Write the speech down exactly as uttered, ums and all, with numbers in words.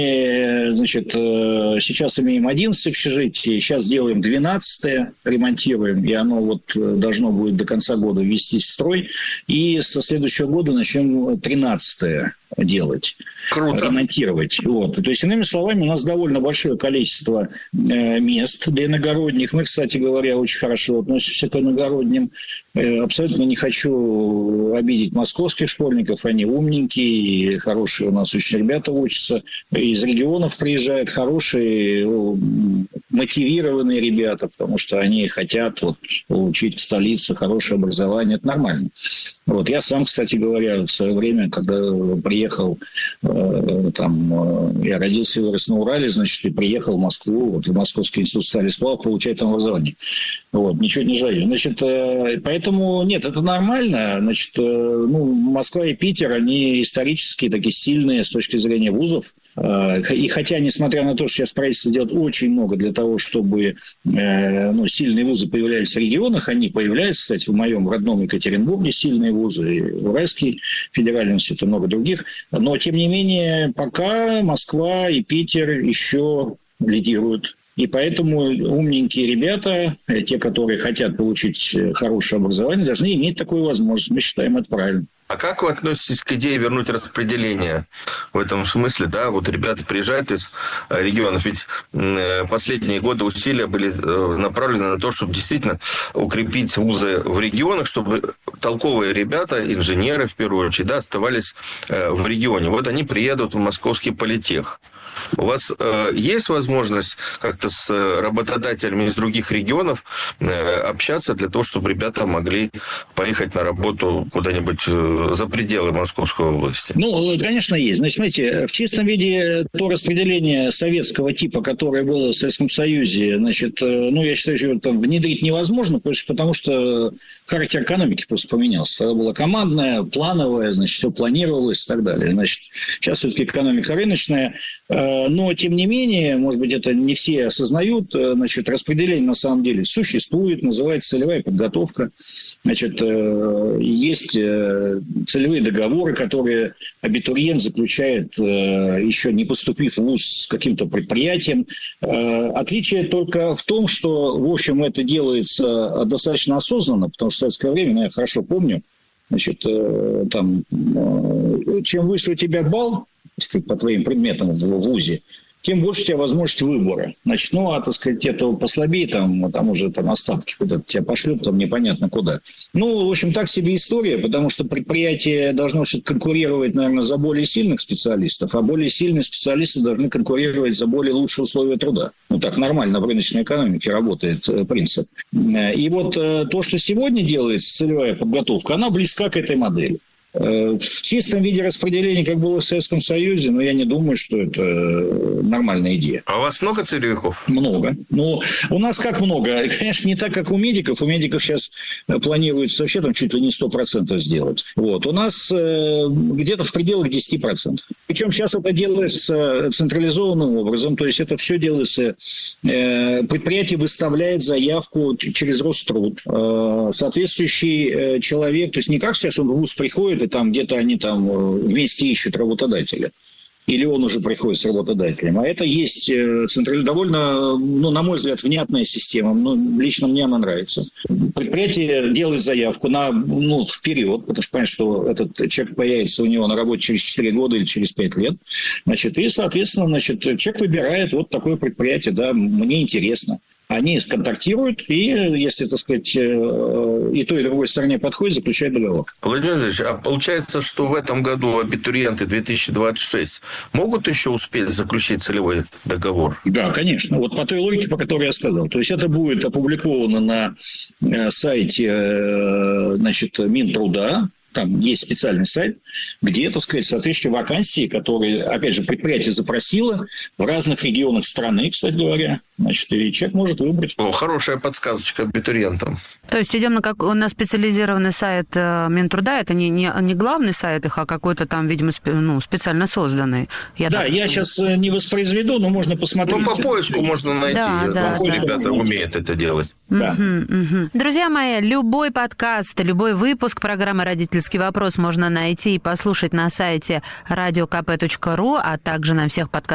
значит, сейчас имеем одиннадцать общежитий, сейчас делаем двенадцатое, ремонтируем, и оно вот должно будет до конца года ввестись в строй. И со следующего года начнем тринадцатое делать. Круто. Ремонтировать. Вот. То есть, иными словами, у нас довольно большое количество э, мест для иногородних. Мы, кстати говоря, очень хорошо относимся к иногородним. Э, абсолютно не хочу обидеть московских школьников. Они умненькие, и хорошие у нас очень ребята учатся. Из регионов приезжают хорошие, мотивированные ребята, потому что они хотят вот, получить в столице хорошее образование. Это нормально. Вот. Я сам, кстати говоря, в свое время, когда приехал, э, там, э, я родился и вырос на Урале, значит, и приехал в Москву, вот, в Московский институт стали сплав, получать там образование. Вот, ничего не жалею. Значит, э, поэтому, нет, это нормально. Значит, э, ну, Москва и Питер, они исторически такие сильные с точки зрения вузов. Э, и хотя, несмотря на то, что сейчас правительство делает очень много для того, чтобы э, ну, сильные вузы появлялись в регионах, они появляются, кстати, в моем родном Екатеринбурге сильные вузы, и Уральский федеральный институт и много других. Но, тем не менее, пока Москва и Питер еще лидируют. И поэтому умненькие ребята, те, которые хотят получить хорошее образование, должны иметь такую возможность. Мы считаем это правильно. А как вы относитесь к идее вернуть распределение в этом смысле? Да, вот ребята приезжают из регионов, ведь последние годы усилия были направлены на то, чтобы действительно укрепить вузы в регионах, чтобы толковые ребята, инженеры в первую очередь, да, оставались в регионе. Вот они приедут в Московский политех. У вас э, есть возможность как-то с работодателями из других регионов э, общаться для того, чтобы ребята могли поехать на работу куда-нибудь э, за пределы Московской области? Ну, конечно, есть. Значит, смотрите, в чистом виде то распределение советского типа, которое было в Советском Союзе, значит, э, ну, я считаю, что это внедрить невозможно, потому что характер экономики просто поменялся. Она была командная, плановая, значит, все планировалось и так далее. Значит, сейчас все-таки экономика рыночная. Но, тем не менее, может быть, это не все осознают, значит, распределение на самом деле существует, называется целевая подготовка. Значит, есть целевые договоры, которые абитуриент заключает, еще не поступив в вуз с каким-то предприятием. Отличие только в том, что, в общем, это делается достаточно осознанно, потому что в советское время, ну, я хорошо помню, значит, там, чем выше у тебя балл, по твоим предметам в вузе, тем больше у тебя возможность выбора. Значит, ну, а, так сказать, те, то послабее, там, там уже там остатки куда-то тебя пошлют, там непонятно куда. Ну, в общем, так себе история, потому что предприятие должно конкурировать, наверное, за более сильных специалистов, а более сильные специалисты должны конкурировать за более лучшие условия труда. Ну, так нормально в рыночной экономике работает принцип. И вот то, что сегодня делается, целевая подготовка, она близка к этой модели. В чистом виде распределения, как было в Советском Союзе, но я не думаю, что это нормальная идея. А у вас много целевиков? Много. Ну, у нас как много? Конечно, не так, как у медиков. У медиков сейчас планируется вообще там чуть ли не сто процентов сделать. Вот. У нас э, где-то в пределах десять процентов. Причем сейчас это делается централизованным образом. То есть это все делается... Э, предприятие выставляет заявку через Роструд. Э, соответствующий э, человек... То есть не как сейчас он в вуз приходит, и там где-то они там вместе ищут работодателя. Или он уже приходит с работодателем. А это есть централизованная, довольно, ну, на мой взгляд, внятная система. Ну, лично мне она нравится. Предприятие делает заявку на, ну, вперед, потому что понятно, что этот человек появится у него на работе через четыре года или через пять лет. Значит, и, соответственно, значит, человек выбирает вот такое предприятие, да, мне интересно. Они контактируют, и, если, так сказать, и той, и другой стороне подходит, заключают договор. Владимир Владимирович, а получается, что в этом году абитуриенты две тысячи двадцать шесть могут еще успеть заключить целевой договор? Да, конечно. Вот по той логике, по которой я сказал. То есть это будет опубликовано на сайте, значит, Минтруда. Там есть специальный сайт, где, так сказать, соответствующие вакансии, которые, опять же, предприятие запросило в разных регионах страны, кстати говоря. Значит, и человек может выбрать. О, хорошая подсказочка абитуриентам. То есть идем на, как, на специализированный сайт Минтруда. Это не, не, не главный сайт их, а какой-то там, видимо, спе, ну, специально созданный. Я да, я сейчас не воспроизведу, но можно посмотреть. Ну, по поиску можно найти. Да, да, да. Ребята умеют это делать. Да. Угу, угу. Друзья мои, любой подкаст, любой выпуск программы «Родительский вопрос» можно найти и послушать на сайте радио ка пэ точка ру, а также на всех подкастах